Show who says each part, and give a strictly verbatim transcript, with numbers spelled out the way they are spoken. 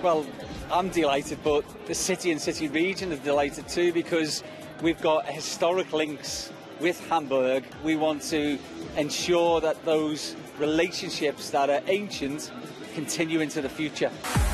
Speaker 1: Well, I'm delighted, but the city and city region are delighted too, because we've got historic links with Hamburg. We want to ensure that those relationships that are ancient continue into the future.